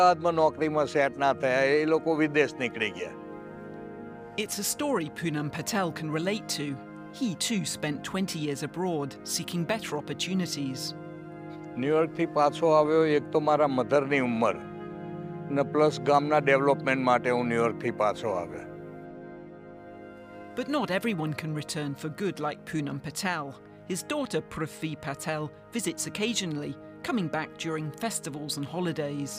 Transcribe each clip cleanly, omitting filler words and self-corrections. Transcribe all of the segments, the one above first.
અમદાવાદમાં નોકરીમાં સેટ ના થયા, એ લોકો વિદેશ નીકળી ગયા. It's a story Poonam Patel can relate to. He too spent 20 years abroad seeking better opportunities. ન્યુયોર્કથી પાછો આવ્યો, એક તો મારા મધરની ઉંમર ને પ્લસ ગામના ડેવલપમેન્ટ માટે હું ન્યુયોર્કથી પાછો આવ્યો. But not everyone can return for good like Poonam Patel. His daughter Prithvi Patel visits occasionally, coming back during festivals and holidays.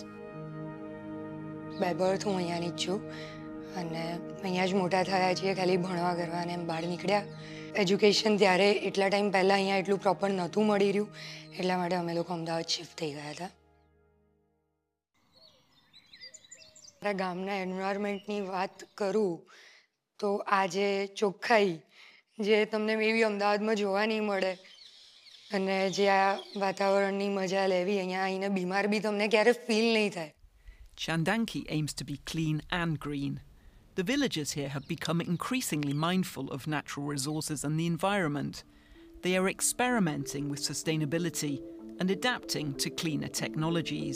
By birth હું અહીંયાની જ છું અને અહીંયા જ મોટા થયા છીએ, ખાલી ભણવા કરવા અને બહાર નીકળ્યા. એજ્યુકેશન ત્યારે એટલા ટાઈમ પહેલાં અહીંયા એટલું પ્રોપર નહોતું મળી રહ્યું, એટલા માટે અમે લોકો અમદાવાદ શિફ્ટ થઈ ગયા હતા. મારા ગામના એન્વાયરમેન્ટની વાત કરું તો આજે ચોખ્ખાઈ જે તમને મેબી અમદાવાદમાં જોવા નહીં મળે અને જે આ વાતાવરણની મજા લેવી, અહીંયા આવીને બીમાર બી તમને ક્યારે ફીલ નહીં થાય. Chandanki aims to be clean and green. The villagers here have become increasingly mindful of natural resources and the environment. They are experimenting with sustainability and adapting to cleaner technologies.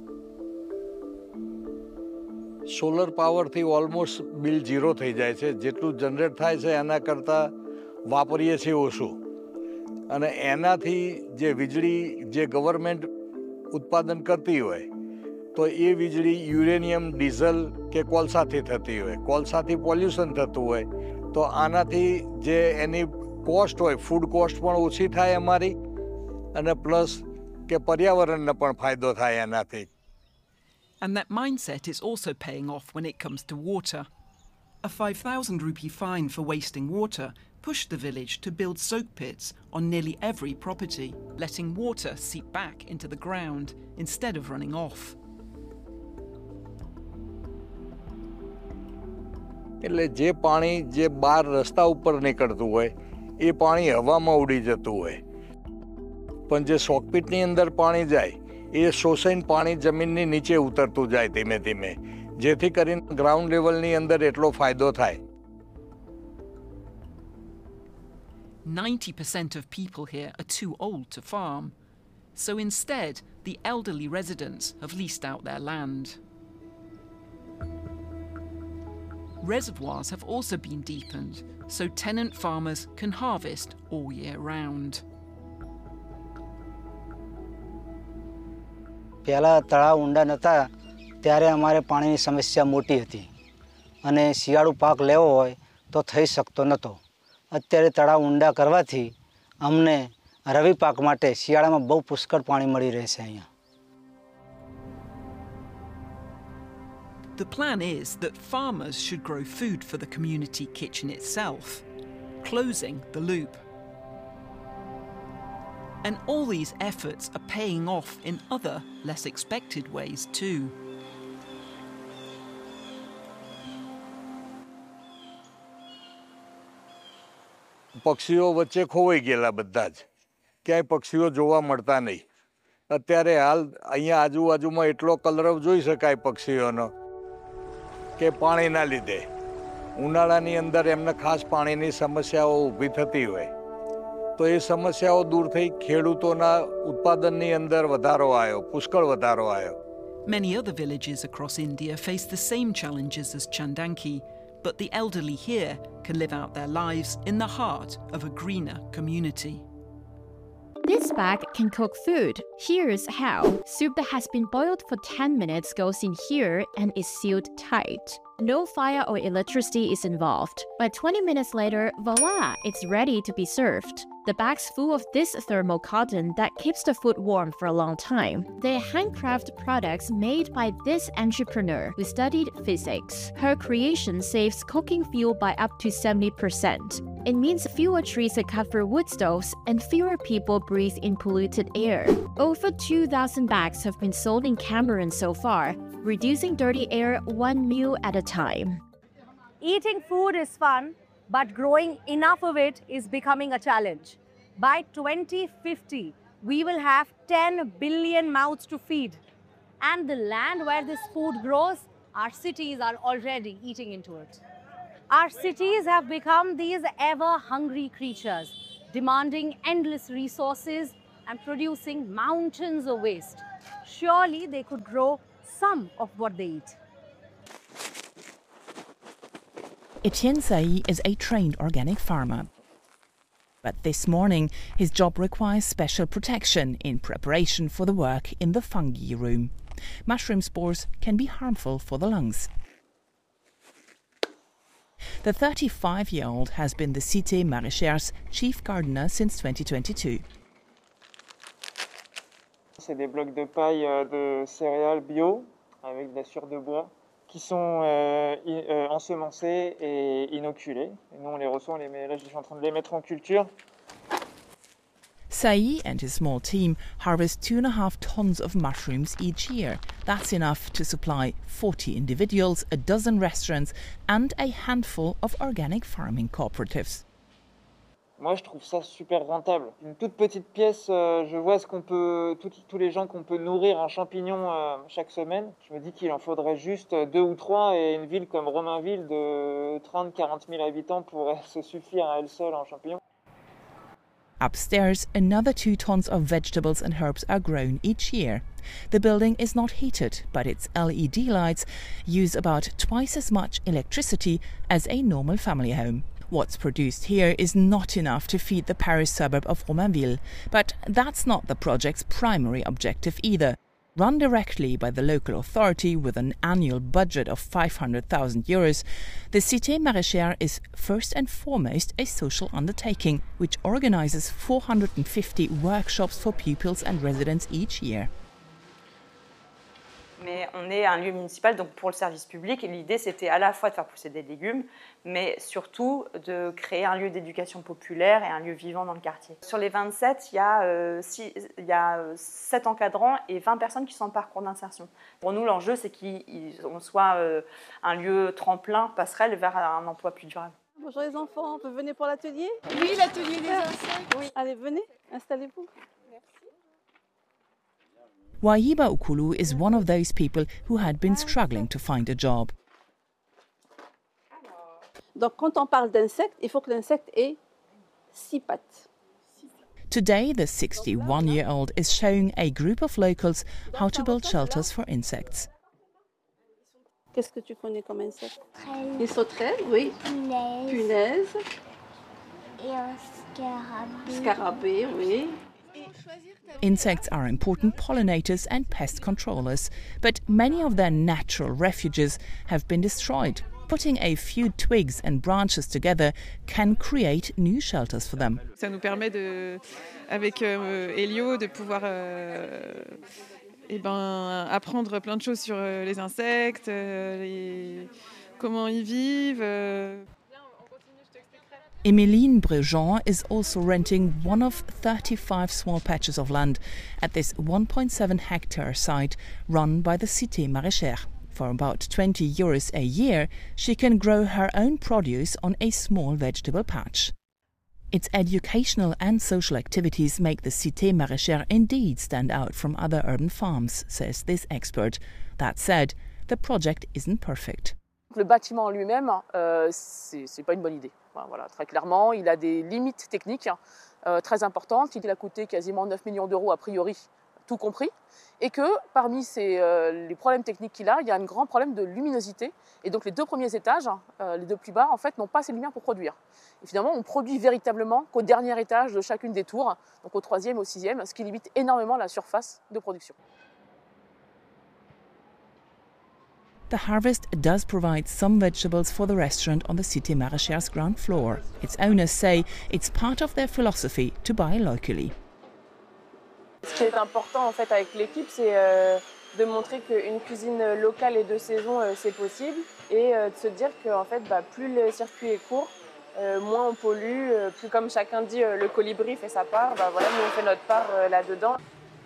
Solar પાવરથી almost bill zero થઈ જાય છે. જેટલું generate થાય છે એના કરતાં વાપરીએ છીએ ઓછું, અને એનાથી જે વીજળી જે ગવર્મેન્ટ ઉત્પાદન કરતી હોય તો એ વીજળી યુરેનિયમ, ડીઝલ કે કોલસાથી થતી હોય. કોલસાથી પોલ્યુશન થતું હોય તો આનાથી જે એની કોસ્ટ હોય, ફૂડ કોસ્ટ પણ ઓછી થાય અમારી, અને પ્લસ કે પર્યાવરણને પણ ફાયદો થાય એનાથી. And that mindset is also paying off when it comes to water. A 5,000 rupee fine for wasting water pushed the village to build soak pits on nearly every property, letting water seep back into the ground instead of running off. એટલે જે પાણી જે બહાર રસ્તા ઉપર નીકળતું હોય એ પાણી હવામાં ઉડી જતું હોય, પણ જે સોકપીટની અંદર પાણી જાય એ શોષાઈને પાણી જમીનની નીચે ઉતરતું જાય ધીમે ધીમે, જેથી કરીને ગ્રાઉન્ડ લેવલની અંદર એટલો ફાયદો થાય. 90% of people here are too old to farm, so instead the elderly residents have leased out their land. Reservoirs have also been deepened, so tenant farmers can harvest all year round. પહેલાં તળાવ ઊંડા નહોતા ત્યારે અમારે પાણીની સમસ્યા મોટી હતી અને શિયાળુ પાક લેવો હોય તો થઈ શકતો નહોતો. અત્યારે તળાવ ઊંડા કરવાથી અમને રવિ પાક માટે શિયાળામાં બહુ પુષ્કળ પાણી મળી રહેશે અહીંયા. The plan is that farmers should grow food for the community kitchen itself, closing the loop. And all these efforts are paying off in other, less expected ways too. પક્ષીઓ વચ્ચે ખોવાઈ ગયેલા બધા જ, ક્યાંય પક્ષીઓ જોવા મળતા નહીં. અત્યારે હાલ અહીંયા આજુબાજુમાં એટલો કલરવ જોઈ શકાય પક્ષીઓનો કે પાણીના લીધે ઉનાળાની અંદર એમને ખાસ પાણીની સમસ્યાઓ ઊભી થતી હોય તો એ સમસ્યાઓ દૂર થઈ ખેડૂતોના ઉત્પાદનની અંદર વધારો આવ્યો, પુષ્કળ વધારો આવ્યો. Many other villages across India face the same challenges as Chandanki, but the elderly here can live out their lives in the heart of a greener community. This bag can cook food. Here's how. Soup that has been boiled for 10 minutes goes in here and is sealed tight. No fire or electricity is involved. But 20 minutes later, voila, it's ready to be served. The bag's full of this thermal cotton that keeps the food warm for a long time. They're handcrafted products made by this entrepreneur who studied physics. Her creation saves cooking fuel by up to 70%. It means fewer trees are cut for wood stoves and fewer people breathe in polluted air. Over 2,000 bags have been sold in Cameroon so far, reducing dirty air one meal at a time. Eating food is fun, but growing enough of it is becoming a challenge. By 2050, we will have 10 billion mouths to feed. And the land where this food grows, our cities are already eating into it. Our cities have become these ever-hungry creatures, demanding endless resources and producing mountains of waste. Surely they could grow some of what they eat. Etienne Sailly is a trained organic farmer. But this morning, his job requires special protection in preparation for the work in the fungi room. Mushroom spores can be harmful for the lungs. The 35-year-old has been the Cité Maraîchère's chief gardener since 2022. C'est des blocs de paille de céréales bio avec de la sueur de bois qui sont ensemencés et inoculés. Et nous on les reçoit, là je suis en train de les mettre en culture. Sailly and his small team harvest 2.5 tons of mushrooms each year. That's enough to supply 40 individuals, a dozen restaurants and a handful of organic farming cooperatives. Moi, je trouve ça super rentable. Une toute petite pièce, je vois tous les gens qu'on peut nourrir en champignons chaque semaine. Je me dis qu'il en faudrait juste 2 ou 3 et une ville comme Romainville de 30-40 000 habitants pourrait se suffire à elle seule en champignons. Upstairs, another 2 tons of vegetables and herbs are grown each year. The building is not heated, but its LED lights use about twice as much electricity as a normal family home. What's produced here is not enough to feed the Paris suburb of Romainville, but that's not the project's primary objective either. Run directly by the local authority with an annual budget of 500,000 euros, the Cité Maraîchère is first and foremost a social undertaking, which organises 450 workshops for pupils and residents each year. Mais on est un lieu municipal, donc pour le service public, et l'idée c'était à la fois de faire pousser des légumes, mais surtout de créer un lieu d'éducation populaire et un lieu vivant dans le quartier. Sur les 27, il y a 7 encadrants et 20 personnes qui sont en parcours d'insertion. Pour nous, l'enjeu c'est qu'on soit un lieu tremplin, passerelle vers un emploi plus durable. Bonjour les enfants, vous venez pour l'atelier? Oui, l'atelier des insectes. Oui. Allez, venez, installez-vous. Wahiba Ukulu is one of those people who had been struggling to find a job. Donc quand on parle d'insectes, il faut que l'insecte ait 6 pattes. Today, the 61-year-old is showing a group of locals how to build shelters for insects. Qu'est-ce que tu connais comme insecte? Les sauterelles, oui. Punaises. Et un scarabée. Scarabée, oui. Insects are important pollinators and pest controllers, but many of their natural refuges have been destroyed. Putting a few twigs and branches together can create new shelters for them. Ça nous permet avec Elio de pouvoir apprendre plein de choses sur les insectes, comment ils vivent. Emeline Brejean is also renting one of 35 small patches of land at this 1.7 hectare site run by the Cité Maraîchère. For about 20 euros a year, she can grow her own produce on a small vegetable patch. Its educational and social activities make the Cité Maraîchère indeed stand out from other urban farms, says this expert. That said, the project isn't perfect. Le bâtiment en lui-même, c'est pas une bonne idée. Voilà, très clairement, il a des limites techniques très importantes. Il a coûté quasiment 9 millions d'euros a priori, tout compris. Et que parmi les problèmes techniques qu'il a, il y a un grand problème de luminosité. Et donc les 2 premiers étages, les 2 plus bas, en fait, n'ont pas assez de lumière pour produire. Et finalement, on produit véritablement qu'au dernier étage de chacune des tours, donc au 3e, au 6e, ce qui limite énormément la surface de production. The harvest does provide some vegetables for the restaurant on the Cité Maraîchère's ground floor. Its owners say it's part of their philosophy to buy locally. Ce qui est important en fait avec l'équipe, c'est de montrer qu'une cuisine locale et de saison, c'est possible, et de se dire que en fait, plus le circuit est court, moins on pollue, plus comme chacun dit, le colibri fait sa part, voilà, nous on fait notre part là-dedans.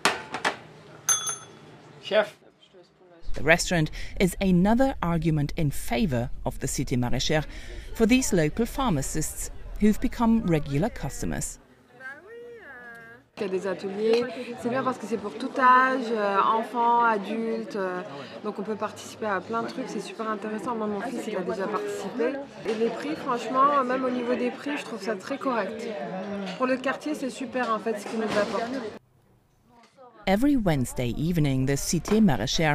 Chef. The restaurant is another argument in favour of the Cité Maraîchère for these local pharmacists who've become regular customers. Il y a des ateliers, c'est bien parce que c'est pour tout âge, enfants, adultes, donc on peut participer à plein de trucs, c'est super intéressant. Moi, mon fils, il a déjà participé. Et les prix, franchement, même au niveau des prix, je trouve ça très correct. Pour le quartier, c'est super en fait ce qu'ils nous apportent. Every Wednesday evening, the Cité Maraîchère